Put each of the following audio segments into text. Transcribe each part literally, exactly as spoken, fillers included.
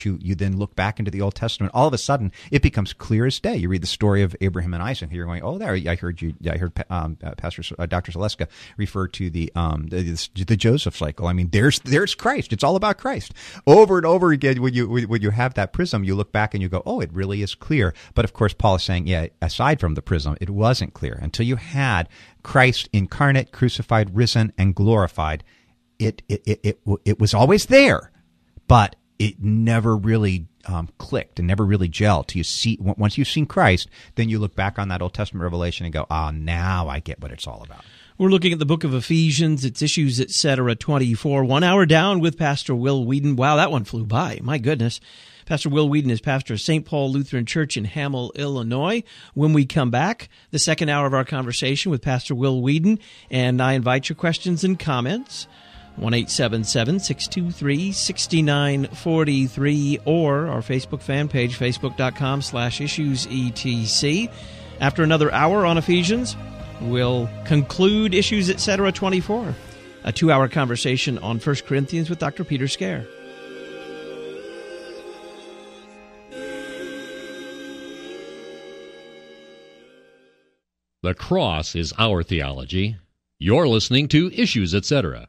You, you then look back into the Old Testament. All of a sudden, it becomes clear as day. You read the story of Abraham and Isaac, and you're going, "Oh, there! I heard you. I heard um, uh, Pastor uh, Doctor Zaleska refer to the um the, the Joseph cycle. I mean, there's there's Christ. It's all about Christ over and over again. When you when you have that prism, you look back and you go, "Oh, it really is clear." But of course, Paul is saying, yeah, aside from the prism, it wasn't clear until you had Christ incarnate, crucified, risen, and glorified. It it it it, it was always there, but it never really um, clicked and never really gelled. Till you see, once you've seen Christ, then you look back on that Old Testament revelation and go, ah, oh, now I get what it's all about. We're looking at the book of Ephesians, its Issues, et cetera, twenty-four. One hour down with Pastor Will Weedon. Wow, that one flew by. My goodness. Pastor Will Weedon is pastor of Saint Paul Lutheran Church in Hamel, Illinois. When we come back, the second hour of our conversation with Pastor Will Weedon, and I invite your questions and comments. one eight seven seven, six two three, six nine four three or our Facebook fan page, facebook.com slash issues etc. After another hour on Ephesians, we'll conclude Issues, et cetera, twenty-four, a two-hour conversation on First Corinthians with Doctor Peter Scare. The cross is our theology. You're listening to Issues, et cetera.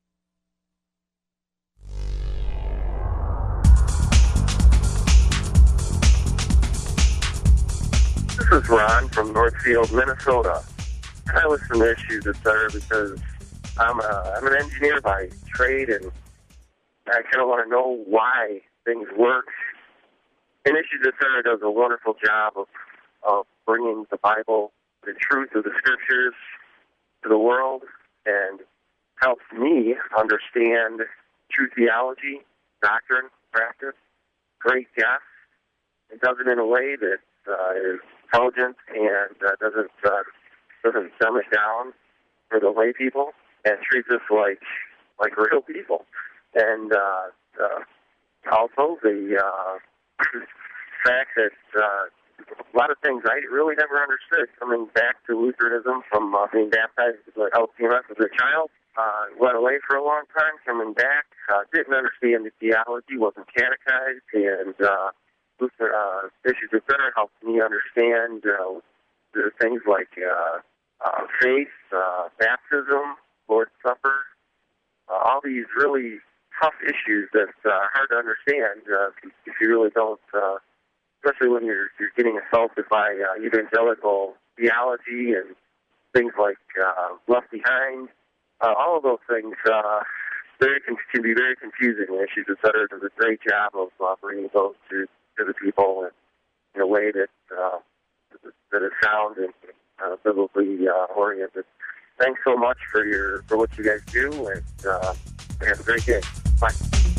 This is Ron from Northfield, Minnesota. I listen to Issues, et cetera, because I'm, a, I'm an engineer by trade, and I kind of want to know why things work. And Issues, et cetera, does a wonderful job of, of bringing the Bible, the truth of the Scriptures, to the world, and helps me understand true theology, doctrine, practice. Great guests. It does it in a way that uh, is intelligent and uh, doesn't uh, doesn't dumb it down for the lay people, and treats us like like real people. And uh, uh, also the uh, fact that uh, a lot of things I really never understood coming back to Lutheranism from uh, being baptized at L C M S as a child. Uh, went away for a long time, coming back, uh, didn't understand the theology, wasn't catechized, and uh, Luther, uh, Issues, et cetera, helped me understand uh, the things like uh, uh, faith, uh, baptism, Lord's Supper, uh, all these really tough issues that uh, are hard to understand uh, if, if you really don't, uh, especially when you're, you're getting assaulted by uh, evangelical theology and things like uh, Left Behind. Uh, all of those things uh, very can be very confusing. Issues, et cetera, does a great job of uh, bringing those to to the people in a way that uh, that is sound and uh, biblically uh, oriented. Thanks so much for your for what you guys do, and uh, have a great day. Bye.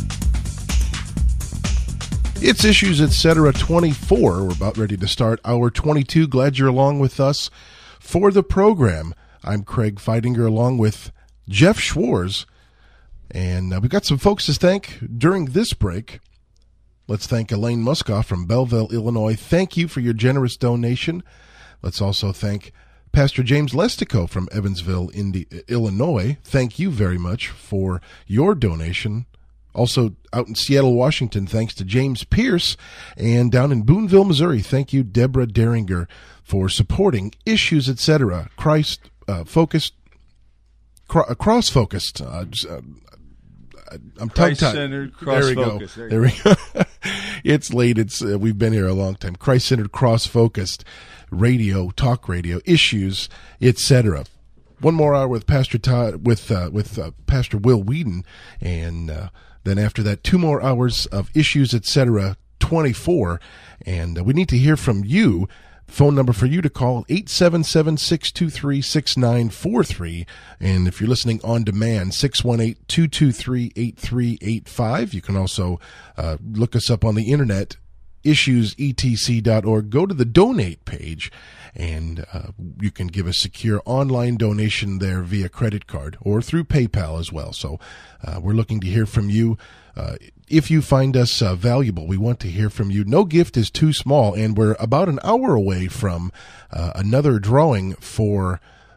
It's Issues, et cetera, twenty-four. We're about ready to start hour twenty-two. Glad you're along with us for the program. I'm Craig Feidinger along with Jeff Schwartz, and uh, we've got some folks to thank during this break. Let's thank Elaine Muskoff from Belleville, Illinois. Thank you for your generous donation. Let's also thank Pastor James Lestico from Evansville, Indi- Illinois. Thank you very much for your donation. Also out in Seattle, Washington, thanks to James Pierce. And down in Boonville, Missouri, thank you, Deborah Deringer, for supporting Issues, et cetera. Christ-focused, uh, cro- cross-focused, uh, uh, I'm Christ-centered, cross-focused. There, there we go. It's late. It's uh, we've been here a long time. Christ-centered, cross-focused radio, talk radio, issues, et cetera. One more hour with Pastor Todd, with uh, with uh, Pastor Will Weedon, and uh, then after that, two more hours of Issues, et cetera, twenty-four, and uh, we need to hear from you. Phone number for you to call, eight seven seven, six two three, six nine four three. And if you're listening on demand, six one eight, two two three, eight three eight five. You can also uh, look us up on the internet, issues e t c dot org. Go to the donate page, and uh, you can give a secure online donation there via credit card or through PayPal as well. So uh, we're looking to hear from you. Uh, if you find us uh, valuable, we want to hear from you. No gift is too small, and we're about an hour away from uh, another drawing for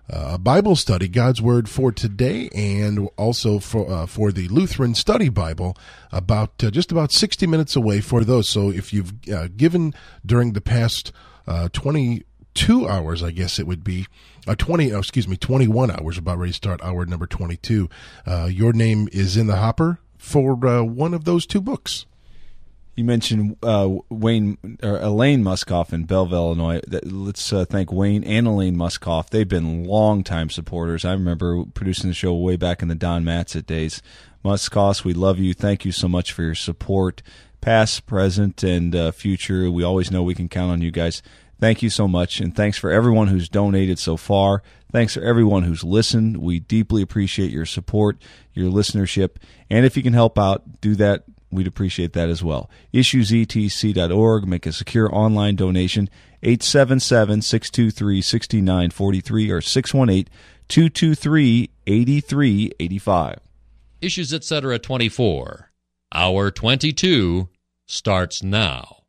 uh, Bible study, God's Word for Today, and also for uh, for the Lutheran Study Bible, about uh, just about sixty minutes away for those. So if you've uh, given during the past uh, twenty-two hours, I guess it would be, uh, twenty, oh, excuse me, twenty-one hours, about ready to start hour number twenty-two, uh, your name is in the hopper for uh, one of those two books. You mentioned uh, Wayne or Elaine Muskoff in Belleville, Illinois. Let's uh, thank Wayne and Elaine Muskoff. They've been longtime supporters. I remember producing the show way back in the Don Matzett days. Muskoff, we love you. Thank you so much for your support, past, present, and uh, future. We always know we can count on you guys. Thank you so much, and thanks for everyone who's donated so far. Thanks for everyone who's listened. We deeply appreciate your support, your listenership, and if you can help out, do that. We'd appreciate that as well. issues e t c dot org. Make a secure online donation. eight seven seven, six two three, six nine four three or six one eight, two two three, eight three eight five. Issues Etc. twenty-four. Hour twenty-two starts now.